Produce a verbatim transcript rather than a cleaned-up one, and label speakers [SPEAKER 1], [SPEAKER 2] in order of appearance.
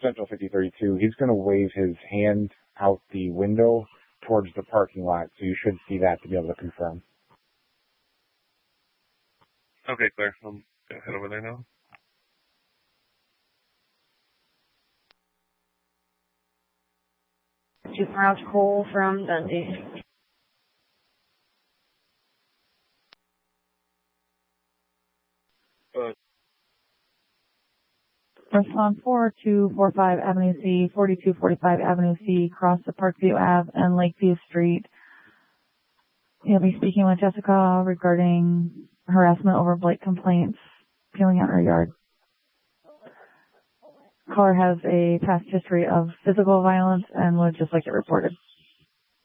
[SPEAKER 1] Central fifty thirty-two. He's going to wave his hand out the window towards the parking lot, so you should see that to be able to confirm.
[SPEAKER 2] Okay, clear. I'll head over there now.
[SPEAKER 3] Two Crouch Cole from Dundee.
[SPEAKER 2] Uh,
[SPEAKER 4] Response four two four five Avenue C, forty-two forty-five Avenue C, cross the Parkview Ave and Lakeview Street. You'll be speaking with Jessica regarding harassment over blight complaints peeling out her yard. Caller has a past history of physical violence and would just like it reported.